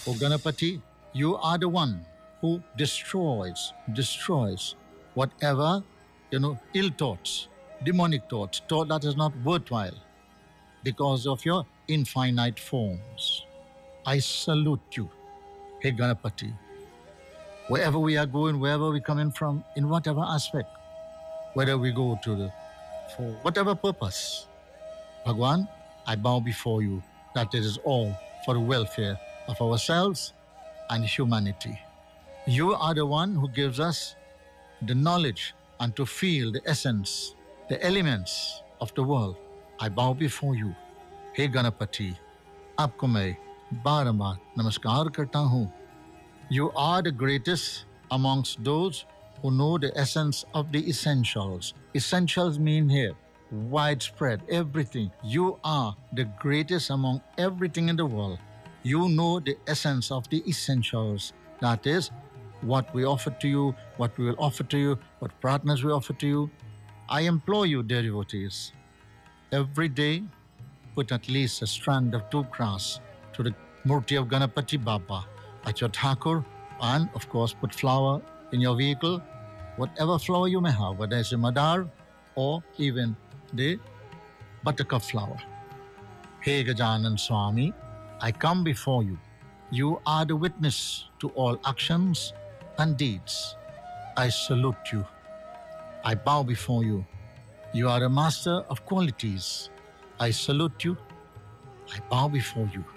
O Ganapati, you are the one who destroys whatever, ill thoughts, demonic thoughts, thought that is not worthwhile because of your infinite forms. I salute you, Hey Ganapati. Wherever we are going, wherever we're coming from, in whatever aspect, whether we go for whatever purpose, Bhagwan, I bow before you that it is all for the welfare of ourselves and humanity. You are the one who gives us the knowledge and to feel the essence, the elements of the world. I bow before you, हे गणपति, आपको मैं बारंबार नमस्कार करता हूँ. You are the greatest amongst those who know the essence of the essentials. Essentials mean here widespread, everything. You are the greatest among everything in the world. You know the essence of the essentials. That is what we offer to you, what we will offer to you, what partners we offer to you. I implore you, dear devotees, every day put at least a strand of two grass to the Murti of Ganapati Baba at your Thakur, and of course put flower in your vehicle, whatever flower you may have, whether it's a madar or even the buttercup flower. Hey Gajanan Swami, I come before you. You are the witness to all actions and deeds. I salute you. I bow before you. You are a master of qualities. I salute you. I bow before you.